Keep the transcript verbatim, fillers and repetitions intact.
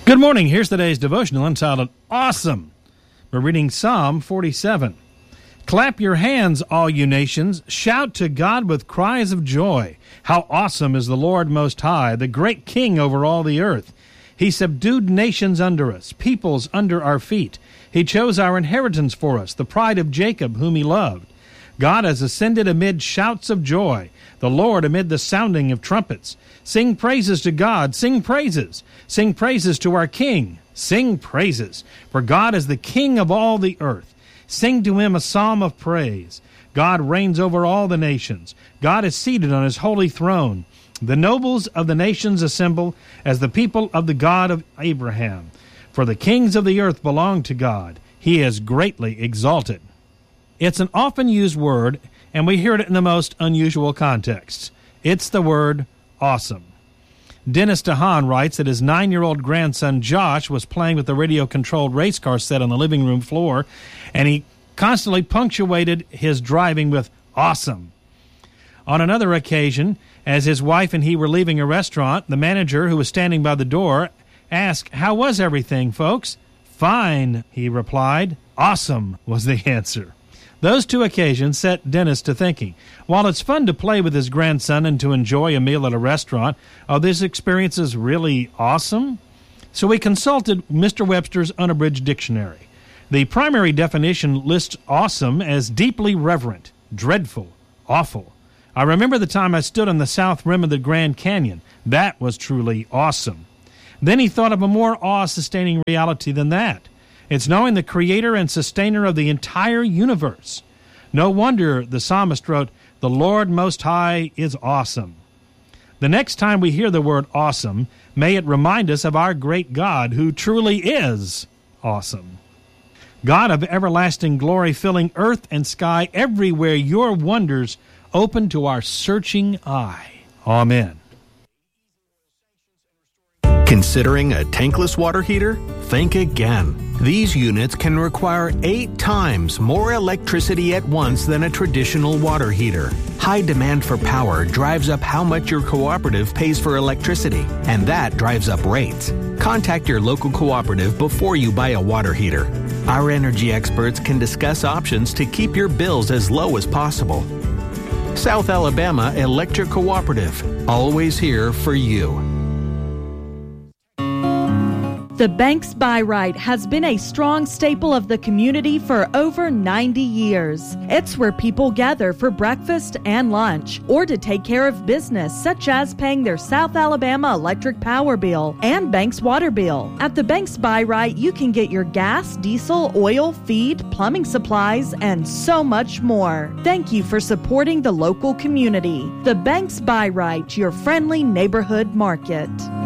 Good morning. Here's today's devotional entitled Awesome. We're reading Psalm forty-seven. Clap your hands, all you nations. Shout to God with cries of joy. How awesome is the Lord Most High, the great King over all the earth. He subdued nations under us, peoples under our feet. He chose our inheritance for us, the pride of Jacob, whom he loved. God has ascended amid shouts of joy, the Lord amid the sounding of trumpets. Sing praises to God, sing praises. Sing praises to our King, sing praises. For God is the King of all the earth. Sing to him a psalm of praise. God reigns over all the nations. God is seated on his holy throne. The nobles of the nations assemble as the people of the God of Abraham. For the kings of the earth belong to God. He is greatly exalted. It's an often used word, and we hear it in the most unusual contexts. It's the word awesome. Dennis DeHaan writes that his nine-year-old grandson Josh was playing with the radio-controlled race car set on the living room floor, and he constantly punctuated his driving with awesome. On another occasion, as his wife and he were leaving a restaurant, the manager, who was standing by the door, asked, "How was everything, folks?" "Fine," he replied. "Awesome," was the answer. Those two occasions set Dennis to thinking. While it's fun to play with his grandson and to enjoy a meal at a restaurant, are these experiences really awesome? So we consulted Mister Webster's Unabridged Dictionary. The primary definition lists awesome as deeply reverent, dreadful, awful. I remember the time I stood on the south rim of the Grand Canyon. That was truly awesome. Then he thought of a more awe-sustaining reality than that. It's knowing the creator and sustainer of the entire universe. No wonder the psalmist wrote, "The Lord Most High is awesome." The next time we hear the word awesome, may it remind us of our great God, who truly is awesome. God of everlasting glory, filling earth and sky, everywhere your wonders open to our searching eye. Amen. Considering a tankless water heater? Think again. These units can require eight times more electricity at once than a traditional water heater. High demand for power drives up how much your cooperative pays for electricity, and that drives up rates. Contact your local cooperative before you buy a water heater. Our energy experts can discuss options to keep your bills as low as possible. South Alabama Electric Cooperative, always here for you. The Banks Buy Right has been a strong staple of the community for over ninety years. It's where people gather for breakfast and lunch, or to take care of business such as paying their South Alabama electric power bill and Banks water bill. At the Banks Buy Right, you can get your gas, diesel, oil, feed, plumbing supplies, and so much more. Thank you for supporting the local community. The Banks Buy Right, your friendly neighborhood market.